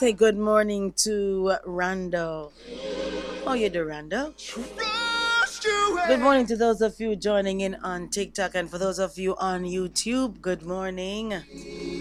Say good morning to Rando. Oh, you do, Rando? Good morning to those of you joining in on TikTok, and for those of you on YouTube, good morning.